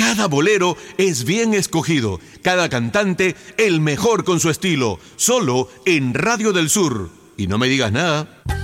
Cada bolero es bien escogido, cada cantante el mejor con su estilo, solo en Radio del Sur. Y no me digas nada.